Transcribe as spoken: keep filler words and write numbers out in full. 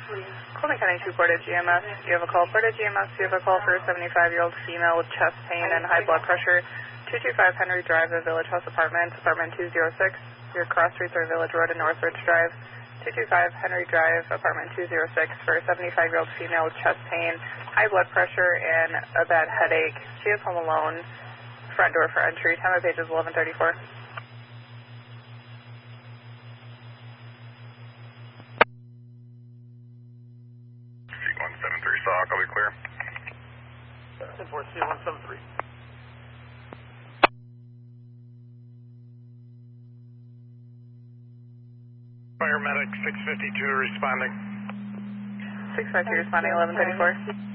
Colby County two Port G M S. You have a call. Port G M S, you have a call for a seventy-five-year-old female with chest pain and high blood pressure. two two five Henry Drive at Village House Apartments, apartment two oh six. Your cross streets are Village Road and Northridge Drive. two two five Henry Drive, apartment two oh six for a seventy-five-year-old female with chest pain, high blood pressure, and a bad headache. She is home alone. Front door for entry. Time of page is eleven thirty-four. one seven three Stock, I'll be clear. ten four C one seven three. Paramedic six fifty-two responding. six five two responding, eleven thirty-four.